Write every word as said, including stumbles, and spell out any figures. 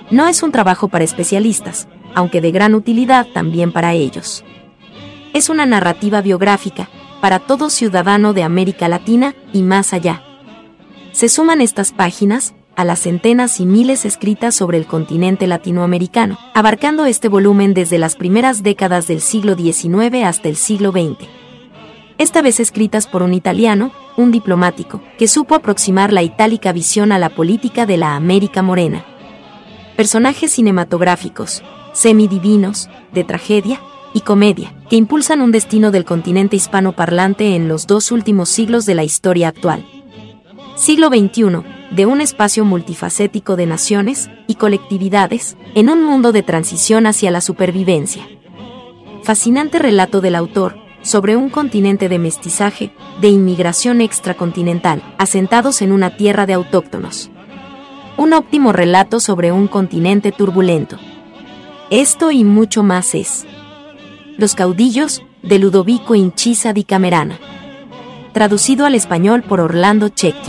No es un trabajo para especialistas, aunque de gran utilidad también para ellos. Es una narrativa biográfica, para todo ciudadano de América Latina y más allá. Se suman estas páginas a las centenas y miles escritas sobre el continente latinoamericano, abarcando este volumen desde las primeras décadas del siglo diecinueve hasta el siglo veinte. Esta vez escritas por un italiano, un diplomático, que supo aproximar la itálica visión a la política de la América morena. Personajes cinematográficos, semidivinos, de tragedia y comedia, que impulsan un destino del continente hispanoparlante en los dos últimos siglos de la historia actual. Siglo veintiuno, de un espacio multifacético de naciones y colectividades, en un mundo de transición hacia la supervivencia. Fascinante relato del autor, sobre un continente de mestizaje, de inmigración extracontinental, asentados en una tierra de autóctonos. Un óptimo relato sobre un continente turbulento. Esto y mucho más es Los caudillos, de Ludovico Incisa di Camerana. Traducido al español por Orlando Checchi.